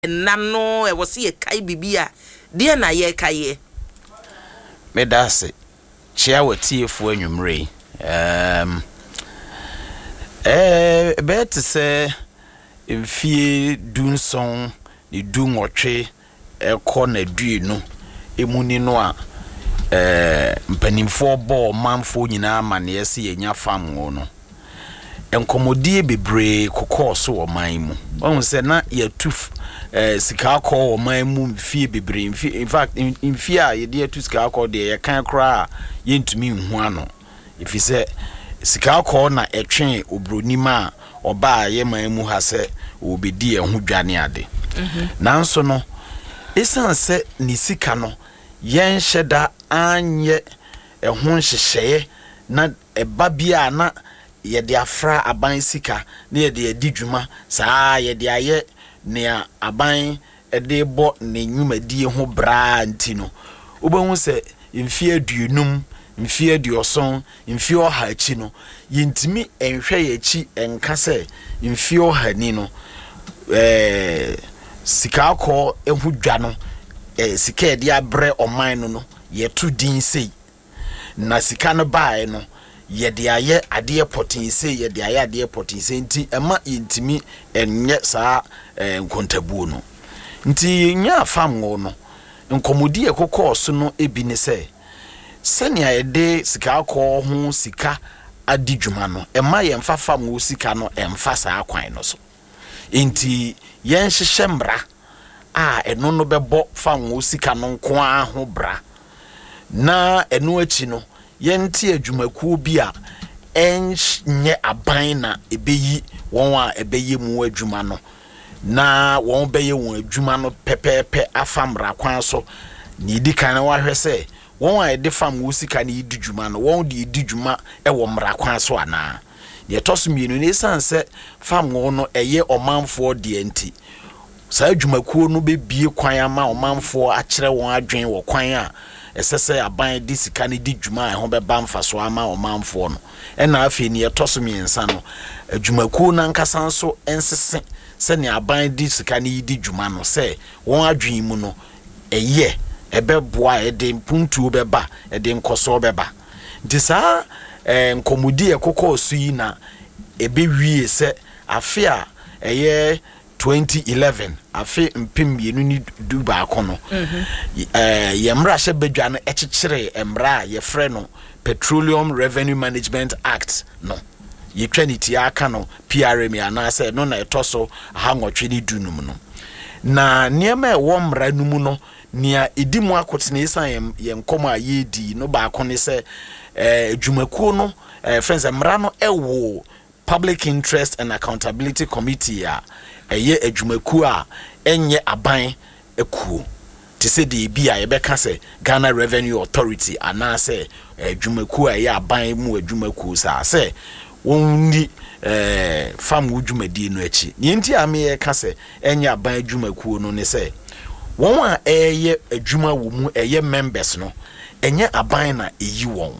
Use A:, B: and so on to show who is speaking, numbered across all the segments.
A: nano e was ye kai bibia dear na ye kaye
B: medase chia wati efu anwumre bet se mfie dunson ni dunwotwe ekọ na duenu emuni no a mpanimfo bo manfo nyina mane yesi yenya fam wo no enkomodie bebre kokoso wo man mu won se na ya tuf sika akọ wo man mu mfie bebre in fact mfie a ye de tu sika akọ de ye kan kra yentumi hu ano ifi se sika akọ na etwe obronima oba ye man mu ha se obedi ehu dwane ade nanso no esan se ni sika no yen hyeda anye ehu hyehyeye na eba bia na ye de afra aban sika na ye de adidwuma saa ye de aye ne aban de bo ne nwumadi ho bra ntino obahu se mfie aduonum mfie aduoson mfie oha achi no yintimi enhwe ye achi enka se mfie oha ni no sika akọ ehu dwa no sika e de abre oman no ye to din sei na sika no bae no ye de aye ade potin sei ye de aye ade potin sei nti ema intimi enye saa nkontabuo no nti nya fam wo no nkomodi ekokọ so no ebi ne se senia ye de sika akọ ho sika adidwuma no ema ye mfa fam wo sika no emfa saa kwan no so nti yen hyehye mbra eno no bebo fam wo sika no nko ho bra na eno achi no yenti adwumakuo bi a enye aban na ebeyi won a ebeye mu adwuma no na won beye won adwuma no pepepe afamra kwan so ni di kan wa hwese won a de fam wo sika na yidi dwuma no won de yidi dwuma wo mra kwan so ana ye tosumienu ne sanse fam wo no eye omanfo de enti sa adwumakuo no be bie kwan ama omanfo akere won adwen wo kwan a esese aban di sika ne di dwuma ho be ba mfaso ama omanfo no ena afi ne etosomiensa no adwumakuo na nkasa so ensese se ne aban di sika ne di dwuma no se won adwen mu no eye ebeboa ede mpuntuo beba ede nkoso beba nti saa nkomudi ekokọ so yi na ebe wie se afi a eye 2011 afi mpim yenu ni duba akono yemra hye badwa no ekekere emra ye frɛ no Petroleum Revenue Management Act no ye twaniti aka no PRM ana se no na etoso ha nwotwe ni dunum no na niema wo mra numu no nia edimu akotene isan ye nkomo a ye di no ba akone se dwumakuo no friends emra no ewo Public Interest and Accountability Committee a eye adwumakuo a enye aban ekuo te se de bia ye beka se Ghana Revenue Authority ana se adwumakuo a ye aban mu adwumakuo sa se wonni fam wudwumadi no achi yenti ame ye ka se enye aban adwumakuo no ne se won a eye adwuma wo mu eye members no enye aban na eyi won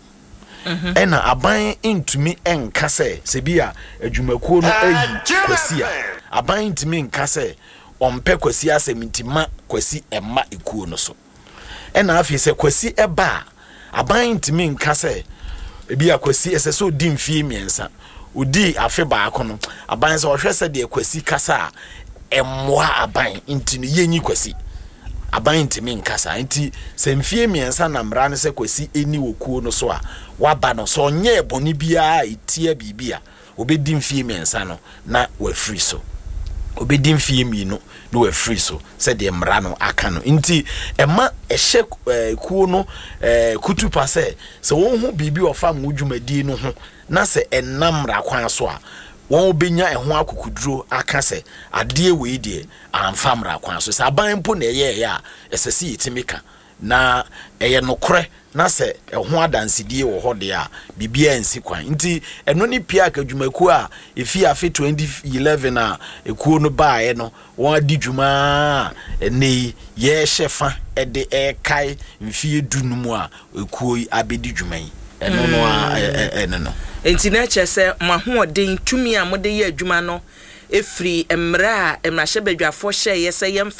B: ena aban intumi enka se bia adwumakuo no ayi kwasi a aban intumi enka se ompe kwasi asemintima kwasi emma ekuo no so ena afi se kwasi eba aban intumi enka se bia kwasi eseso di mfie miensa odi afi ba akono aban se ohwese de kwasi kasa emmoa aban intini yenyi kwasi aban intimi nkasa nti se mfie miensa na mra ne se kwasi eni wokuo no so a waba no so nye boni bia itia bibia obedi mfie miensa no na wa free so obedi mfie mi no wa free so se de mra no aka no nti ema ehye kuo no kutupa se won hu bibi ofam wudwumadi no ho na se enamra kwan so a won obenya eho akukuduro aka se ade we die amfamra kwan so se aban mpo na eye ya esese yitimika na eye nokore na se eho adansidie wo hode a bibia ensi kwan nti eno ni pia ka dwumaku a efi afi 2011 a ekuo no baaye no won adi dwuma ne ye hyefa ede kai mfie dunumu a ekuo abedi dwuman eno no eno no
A: enti na che se mahoodin tumi a mode ye adwuma no efiri emra emra hye badwafo hye yɛ sɛ